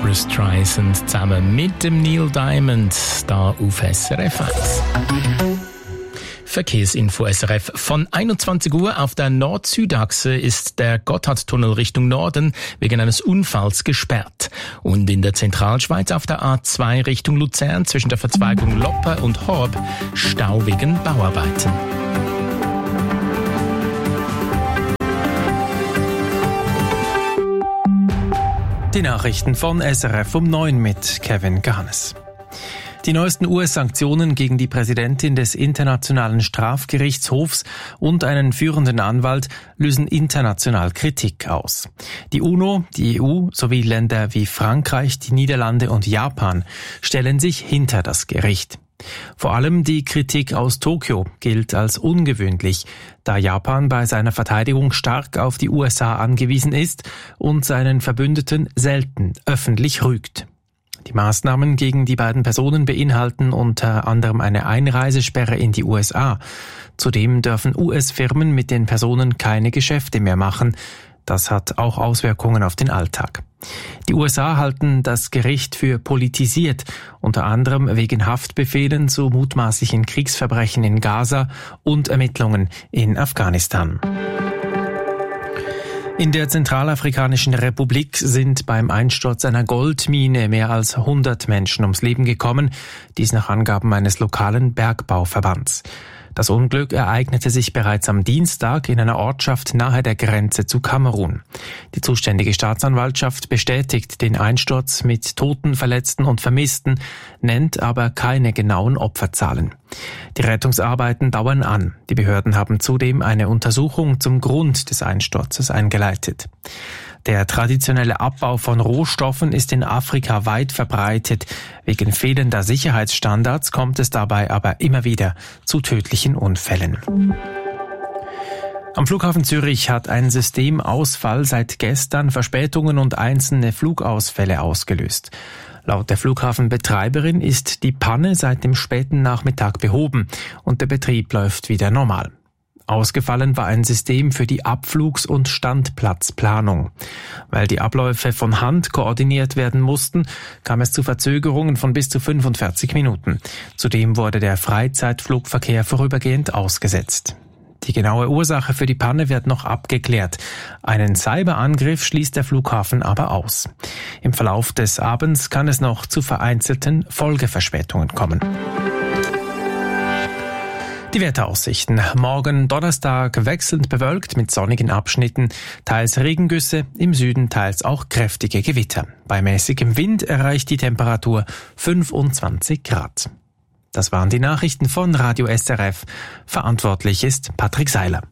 Barbra Streisand zusammen mit dem Neil Diamond da auf SRF 1. Verkehrsinfo SRF. Von 21 Uhr auf der Nord-Süd-Achse ist der Gotthardtunnel Richtung Norden wegen eines Unfalls gesperrt. Und in der Zentralschweiz auf der A2 Richtung Luzern zwischen der Verzweigung Loppe und Horb Stau wegen Bauarbeiten. Die Nachrichten von SRF um 9 mit Kevin Gahanes. Die neuesten US-Sanktionen gegen die Präsidentin des Internationalen Strafgerichtshofs und einen führenden Anwalt lösen international Kritik aus. Die UNO, die EU sowie Länder wie Frankreich, die Niederlande und Japan stellen sich hinter das Gericht. Vor allem die Kritik aus Tokio gilt als ungewöhnlich, da Japan bei seiner Verteidigung stark auf die USA angewiesen ist und seinen Verbündeten selten öffentlich rügt. Die Maßnahmen gegen die beiden Personen beinhalten unter anderem eine Einreisesperre in die USA. Zudem dürfen US-Firmen mit den Personen keine Geschäfte mehr machen. Das hat auch Auswirkungen auf den Alltag. Die USA halten das Gericht für politisiert, unter anderem wegen Haftbefehlen zu mutmaßlichen Kriegsverbrechen in Gaza und Ermittlungen in Afghanistan. In der Zentralafrikanischen Republik sind beim Einsturz einer Goldmine mehr als 100 Menschen ums Leben gekommen, dies nach Angaben eines lokalen Bergbauverbands. Das Unglück ereignete sich bereits am Dienstag in einer Ortschaft nahe der Grenze zu Kamerun. Die zuständige Staatsanwaltschaft bestätigt den Einsturz mit Toten, Verletzten und Vermissten, nennt aber keine genauen Opferzahlen. Die Rettungsarbeiten dauern an. Die Behörden haben zudem eine Untersuchung zum Grund des Einsturzes eingeleitet. Der traditionelle Abbau von Rohstoffen ist in Afrika weit verbreitet. Wegen fehlender Sicherheitsstandards kommt es dabei aber immer wieder zu tödlichen Unfällen. Am Flughafen Zürich hat ein Systemausfall seit gestern Verspätungen und einzelne Flugausfälle ausgelöst. Laut der Flughafenbetreiberin ist die Panne seit dem späten Nachmittag behoben und der Betrieb läuft wieder normal. Ausgefallen war ein System für die Abflugs- und Standplatzplanung. Weil die Abläufe von Hand koordiniert werden mussten, kam es zu Verzögerungen von bis zu 45 Minuten. Zudem wurde der Freizeitflugverkehr vorübergehend ausgesetzt. Die genaue Ursache für die Panne wird noch abgeklärt. Einen Cyberangriff schließt der Flughafen aber aus. Im Verlauf des Abends kann es noch zu vereinzelten Folgeverspätungen kommen. Die Wetteraussichten. Morgen Donnerstag wechselnd bewölkt mit sonnigen Abschnitten, teils Regengüsse, im Süden teils auch kräftige Gewitter. Bei mäßigem Wind erreicht die Temperatur 25 Grad. Das waren die Nachrichten von Radio SRF. Verantwortlich ist Patrick Seiler.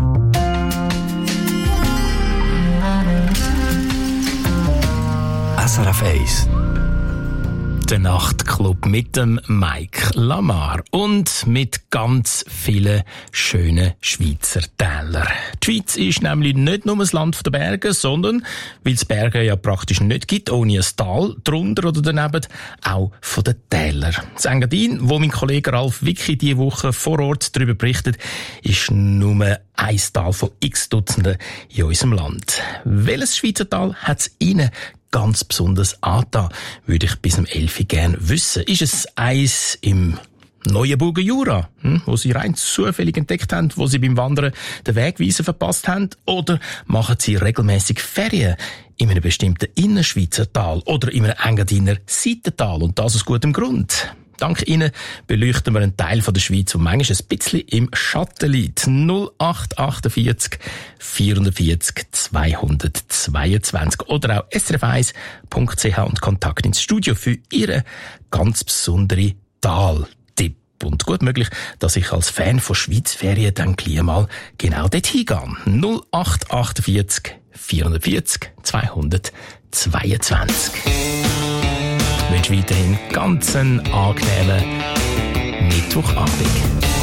SRF 1. Der Nachtclub mit dem Mike Lamar und mit ganz vielen schönen Schweizer Tälern. Die Schweiz ist nämlich nicht nur das Land der Berge, sondern, weil es Berge ja praktisch nicht gibt, ohne ein Tal, drunter oder daneben, auch von den Tälern. Das Engadin, wo mein Kollege Ralf Wicki diese Woche vor Ort darüber berichtet, ist nur ein Tal von x Dutzenden in unserem Land. Welches Schweizer Tal hat es Ihnen ganz besonders angetan, würde ich bis um 11 Uhr gerne wissen. Ist es eins im Neuenburger Jura, wo Sie rein zufällig entdeckt haben, wo Sie beim Wandern den Wegweiser verpasst haben? Oder machen Sie regelmäßig Ferien in einem bestimmten Innerschweizer Tal oder in einem Engadiner Seitental? Und das aus gutem Grund. Dank Ihnen beleuchten wir einen Teil von der Schweiz, der manchmal ein bisschen im Schatten liegt. 0848 440 222 oder auch srf1.ch und Kontakt ins Studio für Ihren ganz besonderen Taltipp. Und gut möglich, dass ich als Fan von Schweizferien dann gleich mal genau dort hingehe. 0848 440 222. Ich wünsche weiterhin ganz einen angenehmen Mittwochabend.